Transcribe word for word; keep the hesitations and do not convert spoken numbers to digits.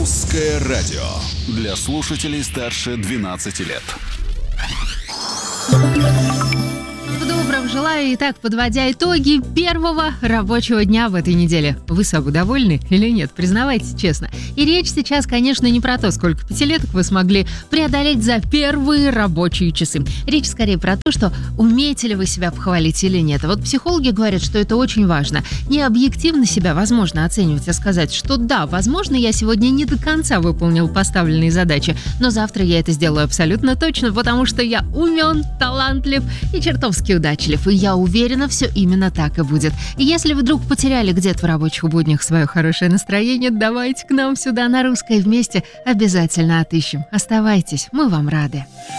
Русское радио для слушателей старше двенадцати лет. Доброго желаю. Итак, подводя итоги первого рабочего дня в этой неделе. Вы собой довольны или нет? Признавайтесь честно. И речь сейчас, конечно, не про то, сколько пятилеток вы смогли преодолеть за первые рабочие часы. Речь скорее про то, что умеете ли вы себя похвалить или нет. А вот психологи говорят, что это очень важно. Не объективно себя возможно оценивать, а сказать, что да, возможно, я сегодня не до конца выполнил поставленные задачи, но завтра я это сделаю абсолютно точно, потому что я умен, талантлив и чертовски удачлив. И я уверена, все именно так и будет. И если вдруг потеряли где-то в рабочих буднях свое хорошее настроение, давайте к нам сюда на Русское, вместе обязательно отыщем. Оставайтесь, мы вам рады.